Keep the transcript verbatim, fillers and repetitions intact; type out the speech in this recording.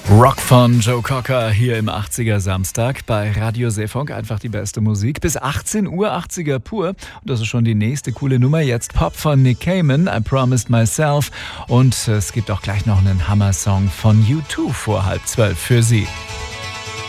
Rock von Joe Cocker hier im achtziger Samstag bei Radio Seefunk. Einfach die beste Musik. Bis achtzehn Uhr achtziger pur. Und das ist schon die nächste coole Nummer. Jetzt Pop von Nick Cayman, I Promised Myself. Und es gibt auch gleich noch einen Hammer-Song von U zwei vor halb zwölf für Sie.